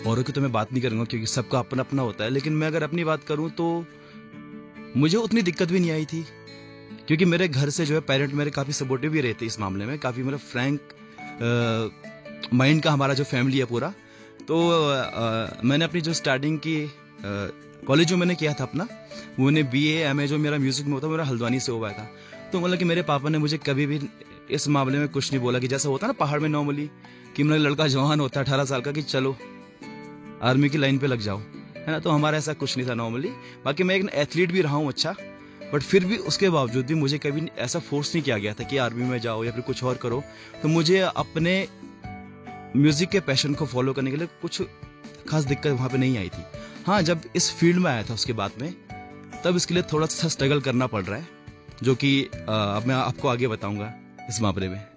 औरों की तो मैं बात नहीं करूँगा क्योंकि सबका अपना अपना होता है, लेकिन मैं अगर अपनी बात करूँ तो मुझे उतनी दिक्कत भी नहीं आई थी, क्योंकि मेरे घर से जो है पेरेंट मेरे काफ़ी सपोर्टिव भी रहते इस मामले में, काफ़ी मतलब फ्रैंक माइंड का हमारा जो फैमिली है पूरा। तो मैंने अपनी जो स्टार्टिंग की कॉलेज जो मैंने किया था अपना, वो मैंने BA MA जो मेरा म्यूज़िक में होता मेरा हल्द्वानी से हुआ था। तो मतलब कि मेरे पापा ने मुझे कभी भी इस मामले में कुछ नहीं बोला कि जैसा होता है ना पहाड़ में नॉर्मली कि मतलब लड़का जवान होता है 18 साल का कि चलो आर्मी की लाइन पे लग जाओ, है ना। तो हमारा ऐसा कुछ नहीं था नॉर्मली। बाकी मैं एक एथलीट भी रहा हूँ अच्छा, बट फिर भी उसके बावजूद भी मुझे कभी ऐसा फोर्स नहीं किया गया था कि आर्मी में जाओ या फिर कुछ और करो। तो मुझे अपने म्यूजिक के पैशन को फॉलो करने के लिए कुछ खास दिक्कत वहाँ पे नहीं आई थी। हाँ, जब इस फील्ड में आया था उसके बाद में, तब इसके लिए थोड़ा सा स्ट्रगल करना पड़ रहा है, जो कि अब मैं आपको आगे बताऊंगा इस मामले में।